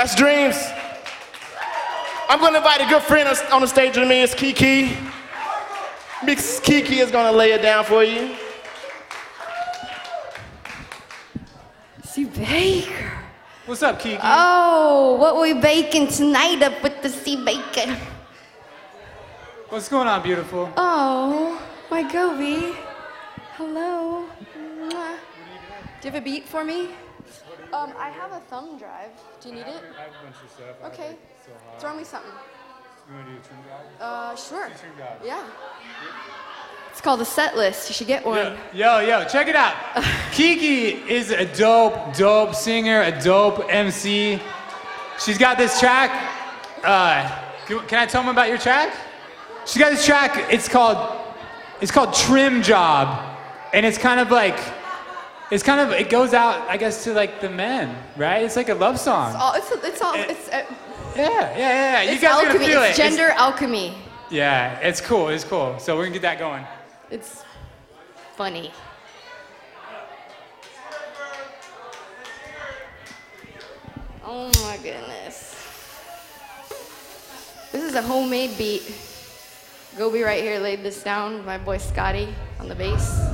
That's Dreams. I'm gonna invite a good friend on the stage with me. It's Kiki. Miss Kiki is gonna lay it down for you. C. Baker. What's up, Kiki? Oh, what we baking tonight up with the C. Baker? What's going on, beautiful? Oh, my Gobi. Hello. Mwah. Do you have a beat for me? I have a thumb drive. Do you need it? I have a bunch of stuff. Okay. Throw me something. You want to do a tune guide? Sure. Tune guide. Yeah. It's called a set list. You should get one. Yo, check it out. Kiki is a dope singer, a dope MC. She's got this track. Can I tell them about your track? She's got this track. It's called Trim Job, and it goes out, I guess, to like the men, right? It's like a love song. Yeah. You It's guys are alchemy. gonna feel It's it. gender alchemy. Yeah, it's cool. So we're gonna get that going. It's funny. Oh my goodness. This is a homemade beat. Gobi right here laid this down. My boy Scotty on the bass.